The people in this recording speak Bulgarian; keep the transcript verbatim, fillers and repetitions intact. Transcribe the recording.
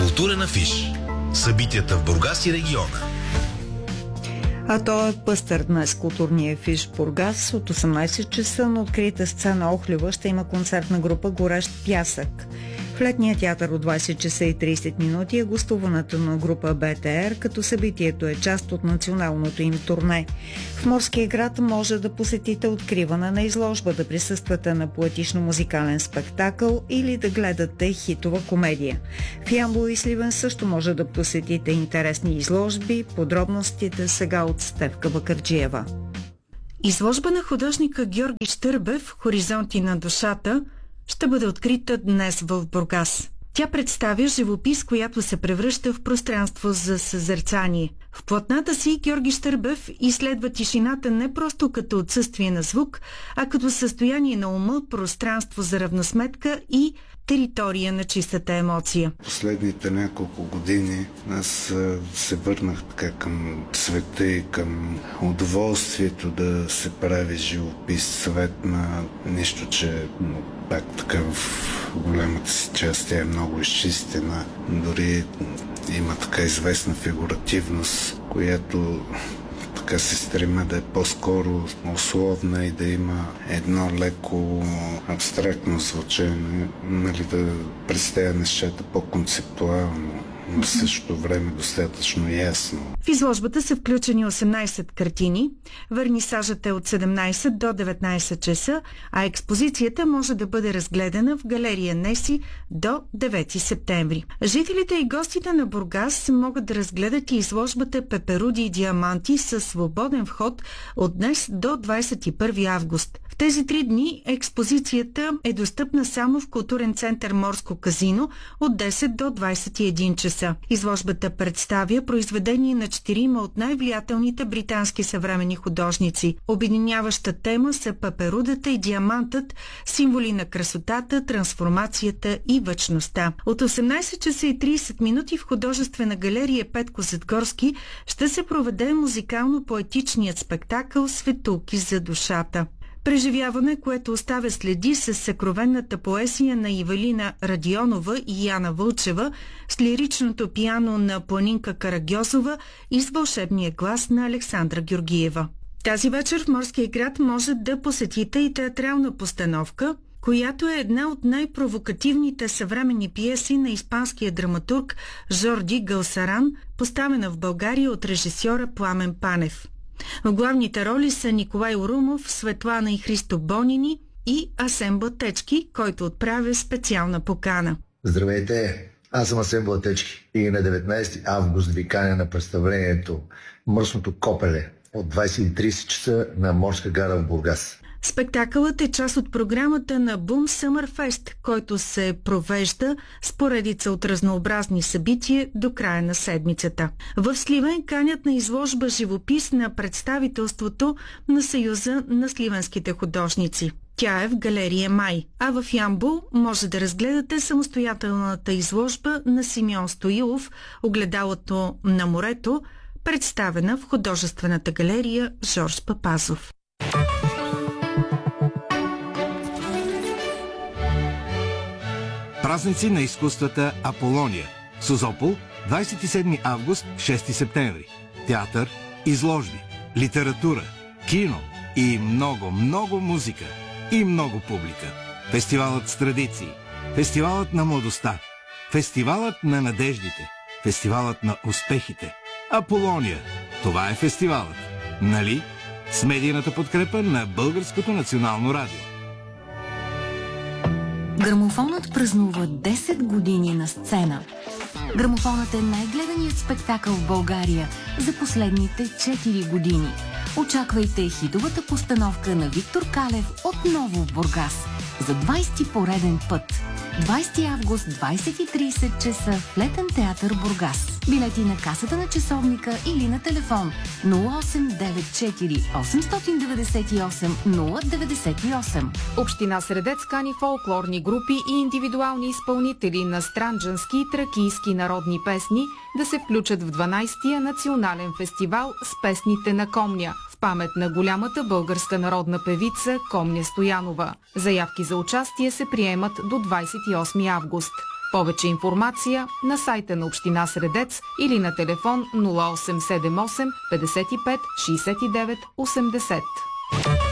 Културен афиш. Събитията в Бургас и региона. А то е пъстър днес културния афиш в Бургас. От осемнайсет часа на открита сцена Охлюва ще има концертна група Горещ пясък. В летния театър от двайсет часа и трийсет минути е гостуването на група БТР, като събитието е част от националното им турне. В Морския град може да посетите откриване на изложба, да присъствате на поетично-музикален спектакъл или да гледате хитова комедия. В Ямбол и Сливен също може да посетите интересни изложби. Подробностите сега от Стефка Бакърджиева. Изложба на художника Георги Щърбев «Хоризонти на душата» ще бъде открита днес в Бургас. Тя представя живопис, която се превръща в пространство за съзерцание. В платната си Георги Щърбев изследва тишината не просто като отсъствие на звук, а като състояние на ума, пространство за равносметка и територия на чистата емоция. Последните няколко години аз се върнах така към света и към удоволствието да се прави живопис, съвет на нищо, че пак така в голямата си част тя е много изчистена. Дори има така известна фигуративност, която така се стрима да е по-скоро условна и да има едно леко абстрактно звучене, нали, да представя нещата по-концептуално, но в същото време достатъчно ясно. В изложбата са включени осемнайсет картини. Вернисажът е от седемнайсет до деветнайсет часа, а експозицията може да бъде разгледана в галерия Неси до девети септември. Жителите и гостите на Бургас могат да разгледат и изложбата Пеперуди и диаманти със свободен вход от днес до двайсет и първи август. В тези три дни експозицията е достъпна само в културен център Морско казино от десет до двайсет и един часа. Изложбата представя произведение на четирима от най-влиятелните британски съвременни художници. Обединяваща тема са пеперудата и диамантът, символи на красотата, трансформацията и вечността. От осемнайсет часа и трийсет минути в художествена галерия Петко Задгорски ще се проведе музикално-поетичният спектакъл «Светулки за душата». Преживяване, което оставя следи с съкровенната поезия на Ивелина Радионова и Яна Вълчева, с лиричното пиано на Планинка Карагьозова и с вълшебния глас на Александра Георгиева. Тази вечер в Морския град може да посетите и театрална постановка, която е една от най-провокативните съвременни пиеси на испанския драматург Жорди Галсаран, поставена в България от режисьора Пламен Панев. В главните роли са Николай Орумов, Светлана и Христо Бонини и Асен Блатечки, който отправя специална покана. Здравейте! Аз съм Асен Блатечки и на деветнайсети август ви каня на представлението Мръсното копеле от двайсет и трийсет часа на Морска гара в Бургас. Спектакълът е част от програмата на Boom Summer Fest, който се провежда с поредица от разнообразни събития до края на седмицата. В Сливен канят на изложба живопис на представителството на Съюза на сливенските художници. Тя е в галерия Май, а в Ямбол може да разгледате самостоятелната изложба на Симеон Стоилов «Огледалото на морето», представена в художествената галерия Жорж Папазов. Празници на изкуствата Аполония. Созопол, двайсет и седми август – шести септември. Театър, изложби, литература, кино и много, много музика. И много публика. Фестивалът с традиции. Фестивалът на младостта. Фестивалът на надеждите. Фестивалът на успехите. Аполония. Това е фестивалът. Нали? С медийната подкрепа на Българското национално радио. Грамофонът празнува десет години на сцена. Грамофонът е най-гледаният спектакъл в България за последните четири години. Очаквайте хитовата постановка на Виктор Калев отново в Бургас за двайсети пореден път. двайсети август, двайсет и трийсет часа в Летен театър Бургас. Билети на касата на часовника или на телефон нула осем девет четири осемстотин деветдесет и осем нула деветдесет и осем. Община Средец кани фолклорни групи и индивидуални изпълнители на странджански и тракийски народни песни да се включат в дванайсетия национален фестивал с песните на Комня в памет на голямата българска народна певица Комня Стоянова. Заявки за участие се приемат до двайсет и осми август. Повече информация на сайта на Община Средец или на телефон нула осем седем осем петдесет и пет шейсет и девет осемдесет.